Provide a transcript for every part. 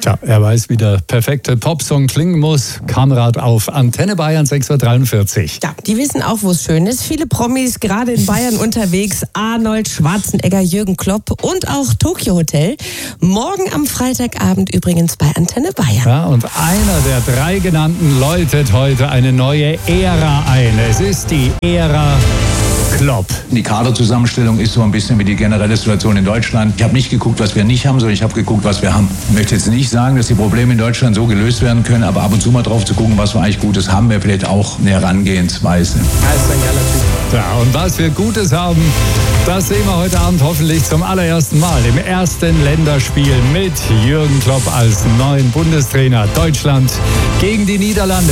Ja, er weiß, wie der perfekte Popsong klingen muss. Kamerad auf Antenne Bayern 6:43 Uhr. Ja, die wissen auch, wo es schön ist. Viele Promis gerade in Bayern unterwegs. Arnold Schwarzenegger, Jürgen Klopp und auch Tokyo Hotel. Morgen am Freitagabend übrigens bei Antenne Bayern. Ja, und einer der 3 genannten läutet heute eine neue Ära ein. Es ist die Ära Klopp. Die Kaderzusammenstellung ist so ein bisschen wie die generelle Situation in Deutschland. Ich habe nicht geguckt, was wir nicht haben, sondern ich habe geguckt, was wir haben. Ich möchte jetzt nicht sagen, dass die Probleme in Deutschland so gelöst werden können, aber ab und zu mal drauf zu gucken, was wir eigentlich Gutes haben, wäre vielleicht auch eine Herangehensweise. Ja, und was wir Gutes haben, das sehen wir heute Abend hoffentlich zum allerersten Mal im ersten Länderspiel mit Jürgen Klopp als neuen Bundestrainer. Deutschland gegen die Niederlande,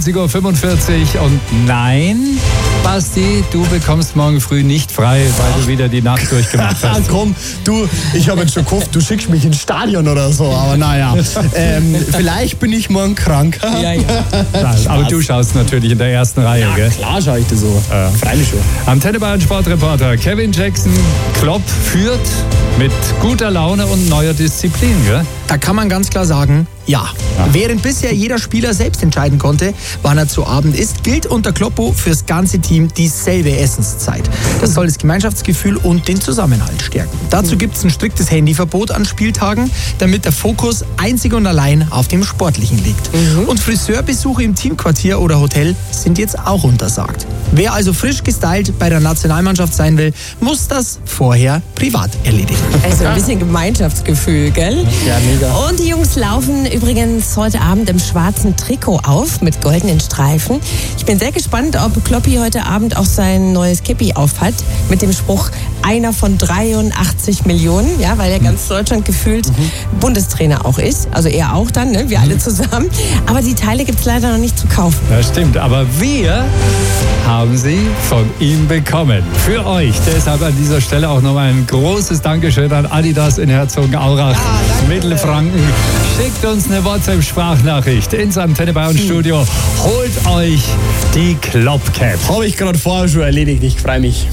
20:45 Uhr. Und nein, Basti, du bekommst morgen früh nicht frei, weil du wieder die Nacht durchgemacht hast. Komm, du, ich habe jetzt schon gehofft, du schickst mich ins Stadion oder so, aber naja, vielleicht bin ich morgen krank. Ja. Nein, aber du schaust natürlich in der ersten Reihe, Ja, gell? klar schaue ich das so. Freilich schon. Antenne Bayern Sportreporter Kevin Jackson. Klopp führt mit guter Laune und neuer Disziplin, gell? Da kann man ganz klar sagen, ja. Während bisher jeder Spieler selbst entscheiden konnte, wann er zu Abend isst, gilt unter Kloppo fürs ganze Team dieselbe Essenszeit. Das soll das Gemeinschaftsgefühl und den Zusammenhalt stärken. Dazu gibt es ein striktes Handyverbot an Spieltagen, damit der Fokus einzig und allein auf dem Sportlichen liegt. Und Friseurbesuche im Teamquartier oder Hotel sind jetzt auch untersagt. Wer also frisch gestylt bei der Nationalmannschaft sein will, muss das vorher privat erledigen. Also ein bisschen Gemeinschaftsgefühl, gell? Ja, mega. Und die Jungs laufen übrigens heute Abend im schwarzen Trikot auf mit goldenen Streifen. Ich bin sehr gespannt, ob Kloppi heute Abend auch sein neues Kippi aufhat mit dem Spruch, einer von 83 Millionen, ja, weil er ganz Deutschland gefühlt Bundestrainer auch ist. Also er auch dann, ne? Wir alle zusammen. Aber die Teile gibt es leider noch nicht zu kaufen. Das stimmt, aber wir haben sie von ihm bekommen. Für euch. Deshalb an dieser Stelle auch nochmal ein großes Dankeschön an Adidas in Herzogenaurach, Mittelfranken. Schickt uns eine WhatsApp-Sprachnachricht ins Antenne Bayern Studio. Holt euch die Klopp Cap. Habe ich gerade vorher schon erledigt, ich freue mich.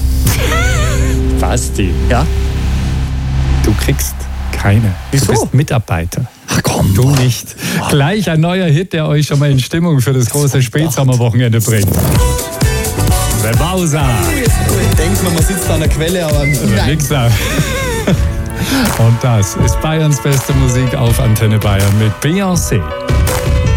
Basti, Ja? du kriegst keine. Wieso? Du bist Mitarbeiter. Ach komm. Du nicht. Gleich ein neuer Hit, der euch schon mal in Stimmung für das große Spätsommerwochenende bringt. The Bowser. Denkt man sitzt an der Quelle, aber nein. Nix da. Und das ist Bayerns beste Musik auf Antenne Bayern mit Beyoncé.